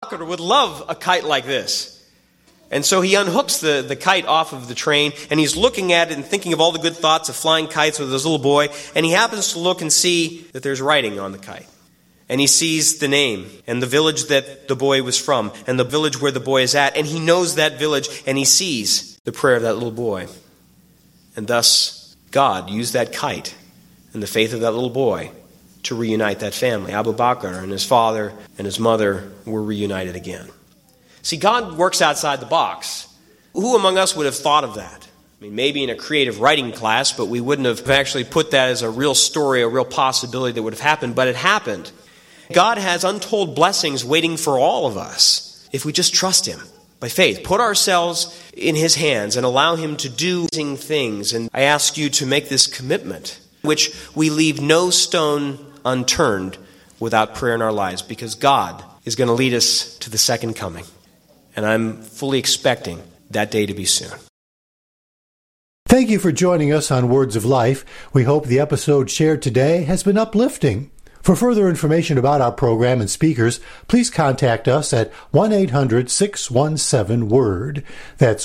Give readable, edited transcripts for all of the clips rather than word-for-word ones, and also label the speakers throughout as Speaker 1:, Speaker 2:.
Speaker 1: would love a kite like this. And so he unhooks the kite off of the train, and he's looking at it and thinking of all the good thoughts of flying kites with his little boy, and he happens to look and see that there's writing on the kite. And he sees the name and the village that the boy was from and the village where the boy is at, and he knows that village, and he sees the prayer of that little boy. And thus, God used that kite and the faith of that little boy to reunite that family. Abu Bakr and his father and his mother were reunited again. See, God works outside the box. Who among us would have thought of that? I mean, maybe in a creative writing class, but we wouldn't have actually put that as a real story, a real possibility that would have happened, but it happened. God has untold blessings waiting for all of us if we just trust Him by faith. Put ourselves in His hands and allow Him to do amazing things. And I ask you to make this commitment, which we leave no stone unturned without prayer in our lives, because God is going to lead us to the second coming. And I'm fully expecting that day to be soon.
Speaker 2: Thank you for joining us on Words of Life. We hope the episode shared today has been uplifting. For further information about our program and speakers, please contact us at 1-800-617-WORD. That's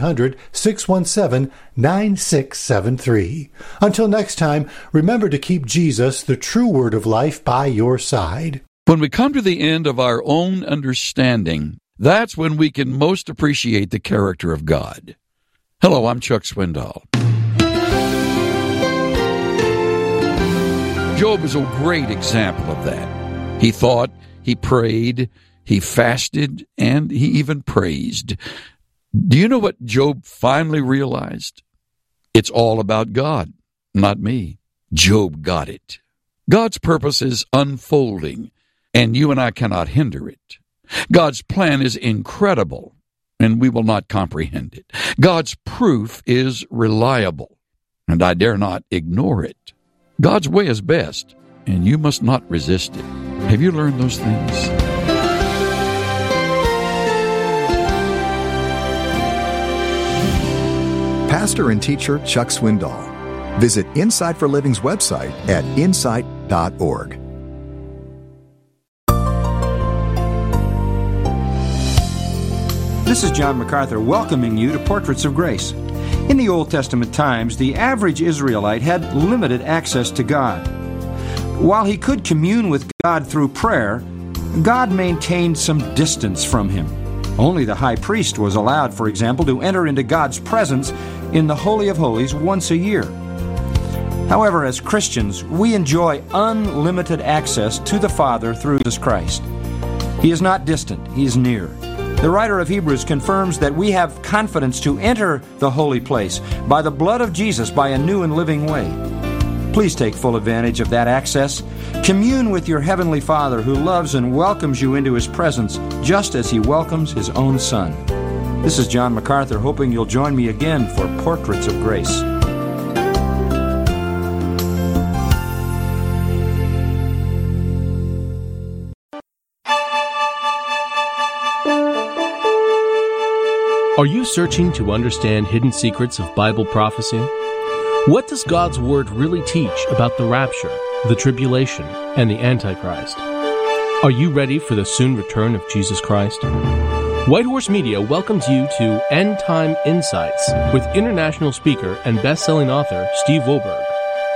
Speaker 2: 1-800-617-9673. Until next time, remember to keep Jesus, the true Word of life, by your side.
Speaker 3: When we come to the end of our own understanding, that's when we can most appreciate the character of God. Hello, I'm Chuck Swindoll. Job is a great example of that. He thought, he prayed, he fasted, and he even praised. Do you know what Job finally realized? It's all about God, not me. Job got it. God's purpose is unfolding, and you and I cannot hinder it. God's plan is incredible, and we will not comprehend it. God's proof is reliable, and I dare not ignore it. God's way is best, and you must not resist it. Have you learned those things?
Speaker 4: Pastor and teacher Chuck Swindoll. Visit Insight for Living's website at insight.org.
Speaker 5: This is John MacArthur welcoming you to Portraits of Grace. In the Old Testament times, the average Israelite had limited access to God. While he could commune with God through prayer, God maintained some distance from him. Only the high priest was allowed, for example, to enter into God's presence in the Holy of Holies once a year. However, as Christians, we enjoy unlimited access to the Father through Jesus Christ. He is not distant, He is near. The writer of Hebrews confirms that we have confidence to enter the holy place by the blood of Jesus, by a new and living way. Please take full advantage of that access. Commune with your Heavenly Father, who loves and welcomes you into His presence just as He welcomes His own Son. This is John MacArthur, hoping you'll join me again for Portraits of Grace.
Speaker 6: Are you searching to understand hidden secrets of Bible prophecy? What does God's Word really teach about the rapture, the tribulation, and the Antichrist? Are you ready for the soon return of Jesus Christ? White Horse Media welcomes you to End Time Insights with international speaker and best-selling author Steve Wohlberg.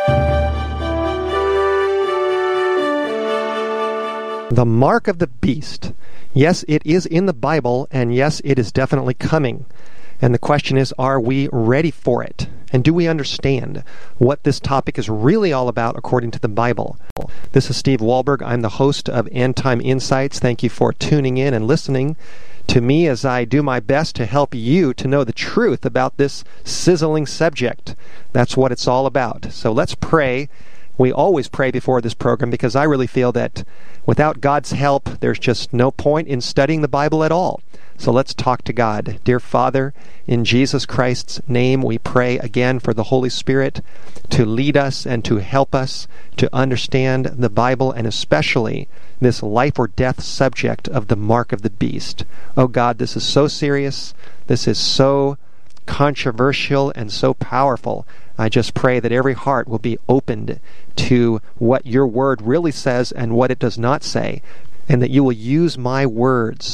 Speaker 7: The mark of the beast. Yes, it is in the Bible, and yes, it is definitely coming. And the question is, are we ready for it? And do we understand what this topic is really all about according to the Bible? This is Steve Wohlberg. I'm the host of End Time Insights. Thank you for tuning in and listening to me as I do my best to help you to know the truth about this sizzling subject. That's what it's all about. So let's pray. We always pray before this program because I really feel that without God's help, there's just no point in studying the Bible at all. So let's talk to God. Dear Father, in Jesus Christ's name, we pray again for the Holy Spirit to lead us and to help us to understand the Bible, and especially this life or death subject of the mark of the beast. Oh God, this is so serious. This is so controversial and so powerful. I just pray that every heart will be opened to what your word really says and what it does not say, and that you will use my words